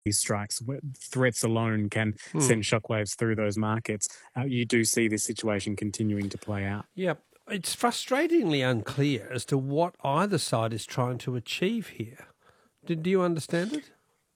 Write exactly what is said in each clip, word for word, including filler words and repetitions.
these strikes, threats alone can Hmm. send shockwaves through those markets. Uh, you do see this situation continuing to play out. Yep. It's frustratingly unclear as to what either side is trying to achieve here. Do, do you understand it?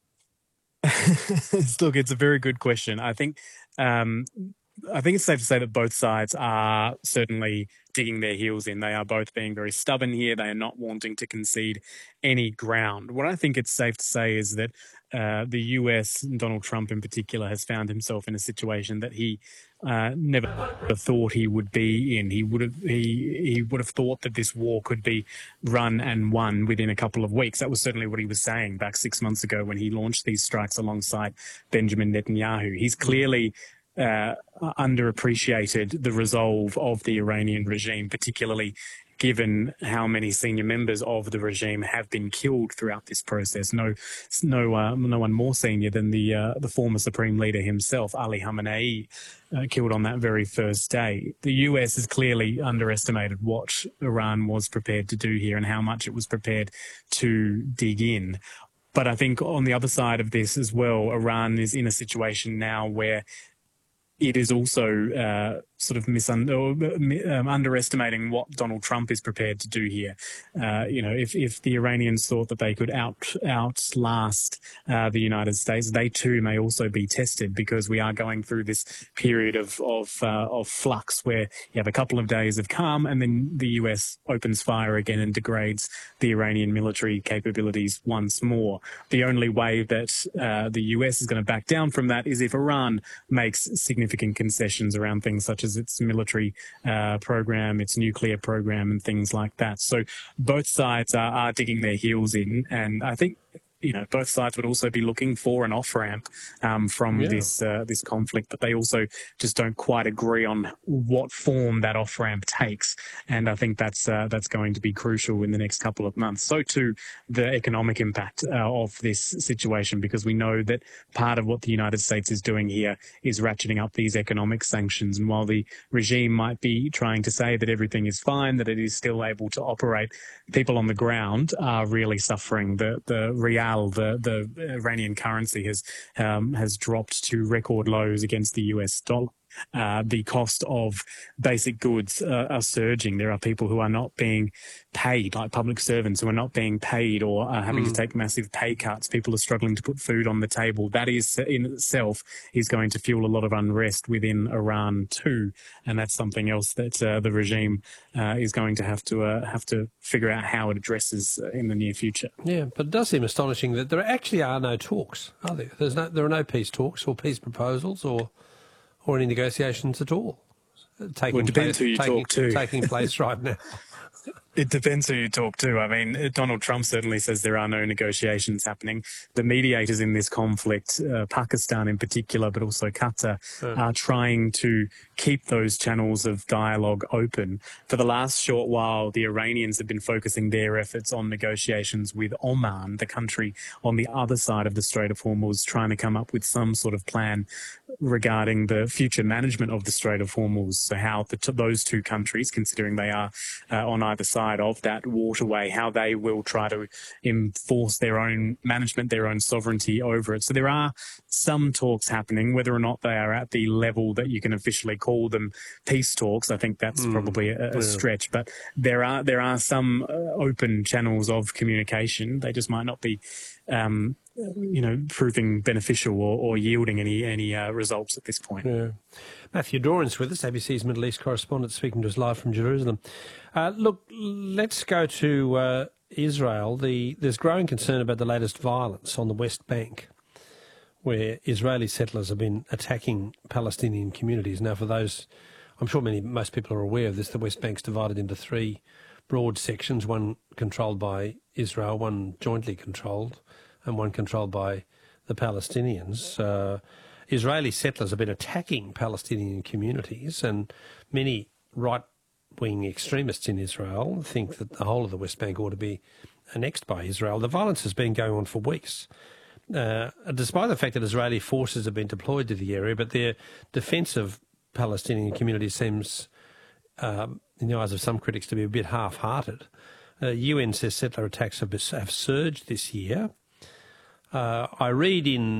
Look, it's a very good question. I think um, I think it's safe to say that both sides are certainly digging their heels in. They are both being very stubborn here. They are not wanting to concede any ground. What I think it's safe to say is that uh, the U S, and Donald Trump in particular, has found himself in a situation that he uh, never thought he would be in. He would have he he would have thought that this war could be run and won within a couple of weeks. That was certainly what he was saying back six months ago when he launched these strikes alongside Benjamin Netanyahu. He's clearly uh, underappreciated the resolve of the Iranian regime, particularly given how many senior members of the regime have been killed throughout this process. No, no, uh, no one more senior than the uh, the former supreme leader himself, Ali Khamenei, uh, killed on that very first day. The U S has clearly underestimated what Iran was prepared to do here and how much it was prepared to dig in. But I think on the other side of this as well, Iran is in a situation now where it is also uh, sort of misun- or, um, underestimating what Donald Trump is prepared to do here. Uh, you know, if, if the Iranians thought that they could out outlast uh, the United States, they too may also be tested, because we are going through this period of of, uh, of flux where you have a couple of days of calm and then the U S opens fire again and degrades the Iranian military capabilities once more. The only way that uh, the U S is going to back down from that is if Iran makes significant concessions around things such as its military uh, program, its nuclear program, and things like that. So both sides are, are digging their heels in, and I think, you know, both sides would also be looking for an off-ramp um, from Yeah. this uh, this conflict, but they also just don't quite agree on what form that off-ramp takes. And I think that's uh, that's going to be crucial in the next couple of months. So too, the economic impact uh, of this situation, because we know that part of what the United States is doing here is ratcheting up these economic sanctions. And while the regime might be trying to say that everything is fine, that it is still able to operate, people on the ground are really suffering. The the real The, the Iranian currency has um, has dropped to record lows against the U S dollar. Uh, the cost of basic goods uh, are surging. There are people who are not being paid, like public servants who are not being paid or are having mm. to take massive pay cuts. People are struggling to put food on the table. That is in itself is going to fuel a lot of unrest within Iran too, and that's something else that uh, the regime uh, is going to have to uh, have to figure out how it addresses uh, in the near future. Yeah, but it does seem astonishing that there actually are no talks, are there? There's no, there are no peace talks or peace proposals or or any negotiations at all taking, well, it depends place, who you taking, talk to. taking place right now. It depends who you talk to. I mean, Donald Trump certainly says there are no negotiations happening. The mediators in this conflict, uh, Pakistan in particular, but also Qatar, yeah. are trying to keep those channels of dialogue open. For the last short while, the Iranians have been focusing their efforts on negotiations with Oman, the country on the other side of the Strait of Hormuz, trying to come up with some sort of plan regarding the future management of the Strait of Hormuz. So how the t- those two countries, considering they are uh, on either side of that waterway, how they will try to enforce their own management, their own sovereignty over it. So there are some talks happening, whether or not they are at the level that you can officially call them peace talks. I think that's mm, probably a, a yeah. stretch, but there are there are some uh, open channels of communication. They just might not be um, you know, proving beneficial or, or yielding any any uh, results at this point. Yeah. Matthew Doran's with us, A B C's Middle East correspondent, speaking to us live from Jerusalem. Uh, look, let's go to uh, Israel. The, there's growing concern about the latest violence on the West Bank, where Israeli settlers have been attacking Palestinian communities. Now, for those, I'm sure many most people are aware of this, the West Bank's divided into three broad sections, one controlled by Israel, one jointly controlled, and one controlled by the Palestinians. Uh, Israeli settlers have been attacking Palestinian communities, and many right-wing extremists in Israel think that the whole of the West Bank ought to be annexed by Israel. The violence has been going on for weeks, uh, despite the fact that Israeli forces have been deployed to the area, but their defence of Palestinian communities seems, um, in the eyes of some critics, to be a bit half-hearted. Uh, U N says settler attacks have, have surged this year. Uh, I read in